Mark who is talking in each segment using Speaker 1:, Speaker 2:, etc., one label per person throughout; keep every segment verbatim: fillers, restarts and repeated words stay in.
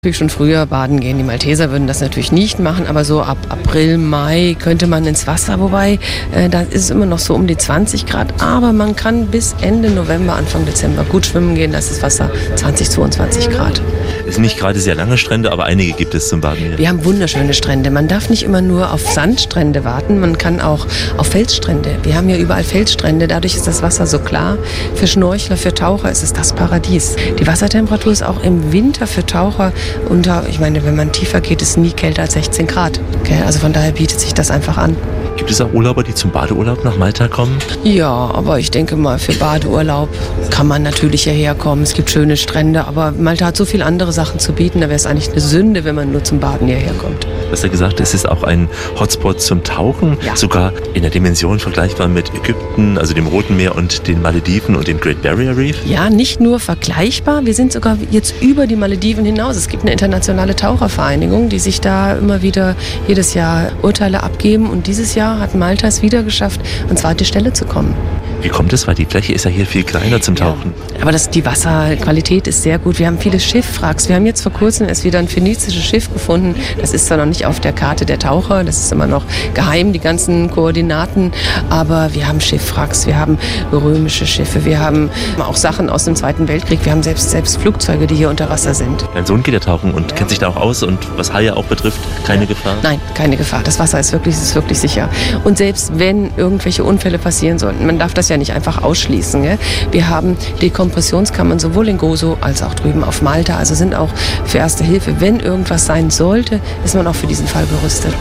Speaker 1: Natürlich schon früher baden gehen. Die Malteser würden das natürlich nicht machen, aber so ab April, Mai könnte man ins Wasser, wobei äh, da ist es immer noch so um die zwanzig Grad, aber man kann bis Ende November, Anfang Dezember gut schwimmen gehen, da ist das Wasser zwanzig, zweiundzwanzig Grad.
Speaker 2: Es sind nicht gerade sehr lange Strände, aber einige gibt es zum Baden hier.
Speaker 1: Wir haben wunderschöne Strände. Man darf nicht immer nur auf Sandstrände warten, man kann auch auf Felsstrände. Wir haben ja überall Felsstrände, dadurch ist das Wasser so klar. Für Schnorchler, für Taucher ist es das Paradies. Die Wassertemperatur ist auch im Winter für Taucher unter, ich meine, wenn man tiefer geht, ist nie kälter als sechzehn Grad. Okay, also von daher bietet sich das einfach an.
Speaker 2: Gibt es auch Urlauber, die zum Badeurlaub nach Malta kommen?
Speaker 1: Ja, aber ich denke mal, für Badeurlaub kann man natürlich hierher kommen. Es gibt schöne Strände, aber Malta hat so viele andere Sachen zu bieten, da wäre es eigentlich eine Sünde, wenn man nur zum Baden hierher kommt.
Speaker 2: Du hast ja gesagt, es ist auch ein Hotspot zum Tauchen,
Speaker 1: Ja.
Speaker 2: sogar in der Dimension vergleichbar mit Ägypten, also dem Roten Meer und den Malediven und dem Great Barrier Reef.
Speaker 1: Ja, nicht nur vergleichbar, wir sind sogar jetzt über die Malediven hinaus. Es gibt eine internationale Tauchervereinigung, die sich da immer wieder jedes Jahr Urteile abgeben und dieses Jahr hat Malta es wieder geschafft, an zweite Stelle zu kommen.
Speaker 2: Wie kommt es? Weil die Fläche ist ja hier viel kleiner zum Tauchen.
Speaker 1: Ja, aber das, die Wasserqualität ist sehr gut. Wir haben viele Schiffwracks. Wir haben jetzt vor kurzem erst wieder ein phönizisches Schiff gefunden. Das ist zwar noch nicht auf der Karte der Taucher, das ist immer noch geheim, die ganzen Koordinaten. Aber wir haben Schiffwracks, wir haben römische Schiffe, wir haben auch Sachen aus dem Zweiten Weltkrieg. Wir haben selbst, selbst Flugzeuge, die hier unter Wasser sind.
Speaker 2: Mein Sohn geht ja tauchen und kennt sich da auch aus und was Haie auch betrifft, keine Gefahr?
Speaker 1: Nein, keine Gefahr. Das Wasser ist wirklich, ist wirklich sicher. Und selbst wenn irgendwelche Unfälle passieren sollten, man darf das ja nicht einfach ausschließen. Gell? Wir haben Dekompressionskammern sowohl in Gozo als auch drüben auf Malta. Also sind auch für Erste Hilfe, wenn irgendwas sein sollte, ist man auch für diesen Fall gerüstet.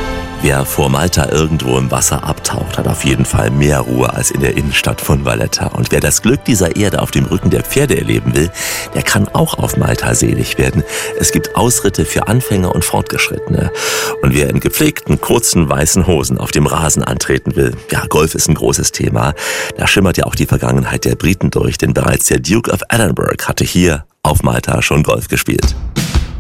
Speaker 2: Wer vor Malta irgendwo im Wasser abtaucht, hat auf jeden Fall mehr Ruhe als in der Innenstadt von Valletta. Und wer das Glück dieser Erde auf dem Rücken der Pferde erleben will, der kann auch auf Malta selig werden. Es gibt Ausritte für Anfänger und Fortgeschrittene. Und wer in gepflegten, kurzen, weißen Hosen auf dem Rasen antreten will, ja, Golf ist ein großes Thema. Da schimmert ja auch die Vergangenheit der Briten durch, denn bereits der Duke of Edinburgh hatte hier auf Malta schon Golf gespielt.